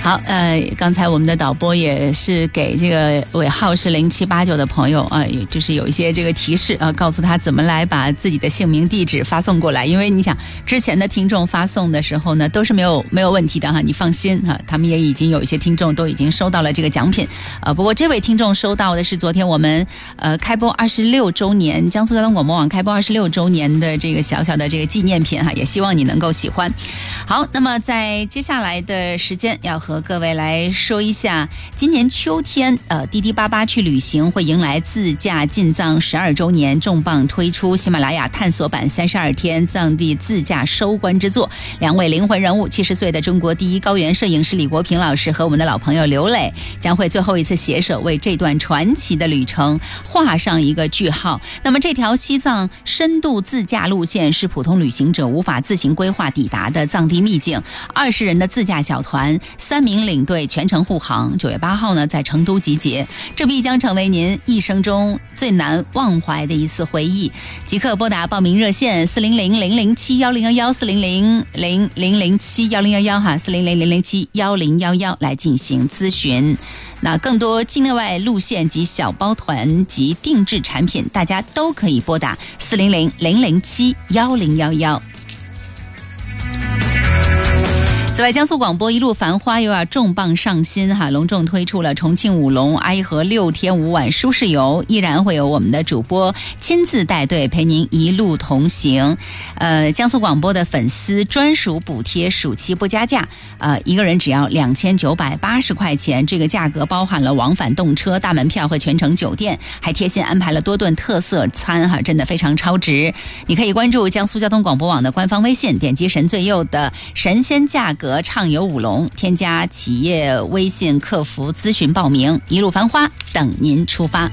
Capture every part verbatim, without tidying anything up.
好，呃，刚才我们的导播也是给这个尾号是零七八九的朋友啊、呃，就是有一些这个提示啊、呃，告诉他怎么来把自己的姓名、地址发送过来。因为你想，之前的听众发送的时候呢，都是没有没有问题的哈，你放心哈，他们也已经有一些听众都已经收到了这个奖品。呃，不过这位听众收到的是昨天我们呃开播二十六周年，江苏交通广播网开播二十六周年的这个小小的这个纪念品哈，也希望你能够喜欢。好，那么在接下来的时间要和各位来说一下，今年秋天，呃，滴滴八八去旅行会迎来自驾进藏十二周年，重磅推出喜马拉雅探索版三十二天藏地自驾收官之作。两位灵魂人物，七十岁的中国第一高原摄影师李国平老师和我们的老朋友刘磊，将会最后一次携手为这段传奇的旅程画上一个句号。那么这条西藏深度自驾路线是普通旅行者无法自行规划抵达的藏地秘境，二十人的自驾小团，三名领队全程护航。九月八号呢，在成都集结，这必将成为您一生中最难忘怀的一次回忆。即刻拨打报名热线四零零零零七幺零幺幺四零零零零零七幺零幺幺哈四零零零零七幺零幺幺来进行咨询。那更多境内外路线及小包团及定制产品，大家都可以拨打四零零零零七幺零幺幺。此外，江苏广播一路繁花又要重磅上新哈，隆重推出了重庆五龙阿依河六天五晚舒适游，依然会有我们的主播亲自带队陪您一路同行。呃，江苏广播的粉丝专属补贴暑期不加价，呃，一个人只要两千九百八十块钱，这个价格包含了往返动车、大门票和全程酒店，还贴心安排了多顿特色餐哈，真的非常超值。你可以关注江苏交通广播网的官方微信，点击神最右的神仙价格畅游五龙，添加企业微信客服咨询报名，一路繁花等您出发。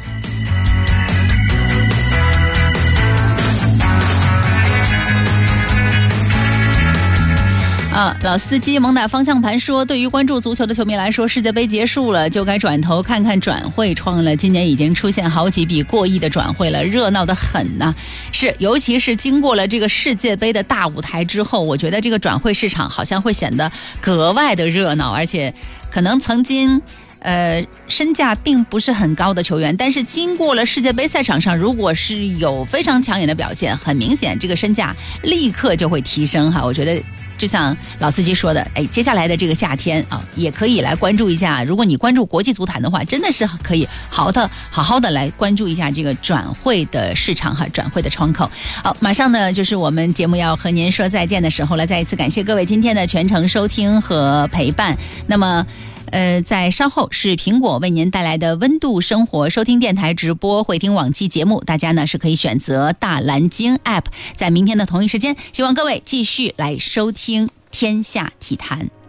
啊，老司机猛打方向盘说，对于关注足球的球迷来说，世界杯结束了就该转头看看转会窗了。今年已经出现好几笔过亿的转会了，热闹得很呢、啊。是，尤其是经过了这个世界杯的大舞台之后，我觉得这个转会市场好像会显得格外的热闹，而且可能曾经呃，身价并不是很高的球员，但是经过了世界杯赛场上，如果是有非常抢眼的表现，很明显这个身价立刻就会提升哈。我觉得就像老司机说的，哎，接下来的这个夏天啊，也可以来关注一下。如果你关注国际足坛的话，真的是可以好的好好的来关注一下这个转会的市场哈，转会的窗口。好，马上呢就是我们节目要和您说再见的时候了，再一次感谢各位今天的全程收听和陪伴。那么呃，在稍后是苹果为您带来的温度生活，收听电台直播会听往期节目，大家呢是可以选择大蓝鲸 App。在明天的同一时间，希望各位继续来收听天下体坛。